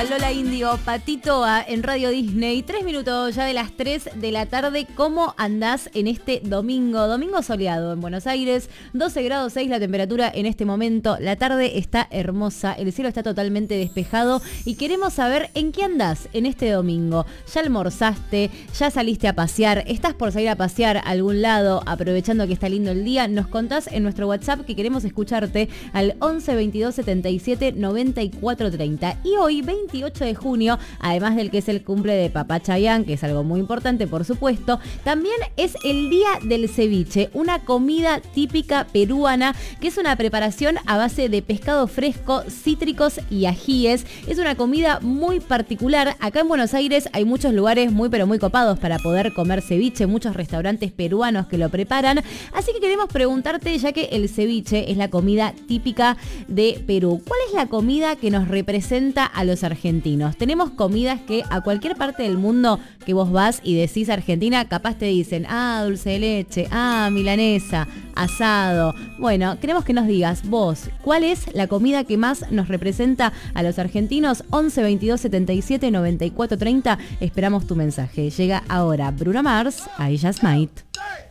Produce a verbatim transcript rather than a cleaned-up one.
Lola Índigo, Patitoa en Radio Disney. Tres minutos ya de las tres de la tarde. ¿Cómo andás en este domingo? Domingo soleado en Buenos Aires. doce grados seis la temperatura en este momento. La tarde está hermosa. El cielo está totalmente despejado. Y queremos saber en qué andás en este domingo. ¿Ya almorzaste? ¿Ya saliste a pasear? ¿Estás por salir a pasear a algún lado aprovechando que está lindo el día? Nos contás en nuestro WhatsApp que queremos escucharte al once veintidós setenta y siete noventa y cuatro treinta. Y hoy, veintiocho de junio, además del que es el cumple de Papá Chayanne, que es algo muy importante, por supuesto, también es el Día del Ceviche, una comida típica peruana que es una preparación a base de pescado fresco, cítricos y ajíes. Es una comida muy particular. Acá en Buenos Aires hay muchos lugares muy pero muy copados para poder comer ceviche, muchos restaurantes peruanos que lo preparan. Así que queremos preguntarte, ya que el ceviche es la comida típica de Perú, ¿cuál es la comida que nos representa a los argentinos? Tenemos comidas que a cualquier parte del mundo que vos vas y decís Argentina, capaz te dicen, ah, dulce de leche, ah, milanesa, asado. Bueno, queremos que nos digas vos, ¿cuál es la comida que más nos representa a los argentinos? once veintidós setenta y siete noventa y cuatro treinta. Esperamos tu mensaje. Llega ahora Bruno Mars, I Just Might.